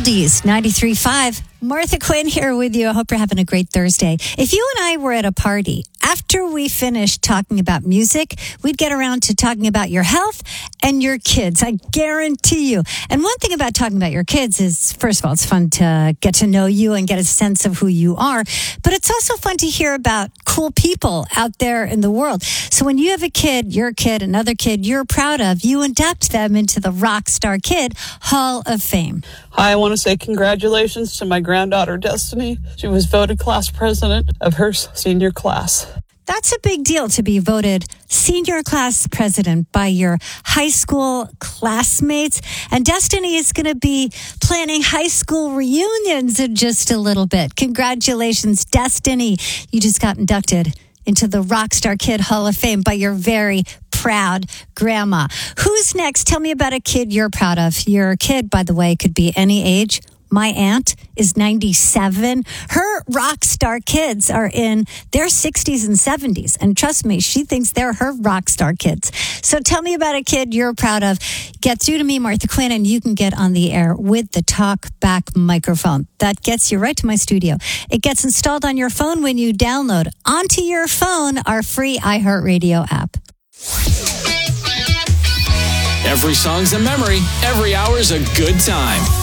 Oldies 93.5. Martha Quinn here with you. I hope you're having a great Thursday. If you and I were at a party, after we finished talking about music, we'd get around to talking about your health and your kids. I guarantee you. And one thing about talking about your kids is, first of all, it's fun to get to know you and get a sense of who you are. But it's also fun to hear about cool people out there in the world. So when you have a kid, your kid, another kid you're proud of, you induct them into the Rockstar Kid Hall of Fame. Hi, I want to say congratulations to my granddaughter, Destiny. She was voted class president of her senior class. That's a big deal to be voted senior class president by your high school classmates. And Destiny is going to be planning high school reunions in just a little bit. Congratulations, Destiny. You just got inducted into the Rockstar Kid Hall of Fame by your very proud grandma. Who's next? Tell me about a kid you're proud of. Your kid, by the way, could be any age. My aunt is 97. Her rock star kids are in their 60s and 70s. And trust me, she thinks they're her rock star kids. So tell me about a kid you're proud of. Get through to me, Martha Quinn, and you can get on the air with the talk back microphone. That gets you right to my studio. It gets installed on your phone when you download onto your phone our free iHeartRadio app. Every song's a memory. Every hour's a good time.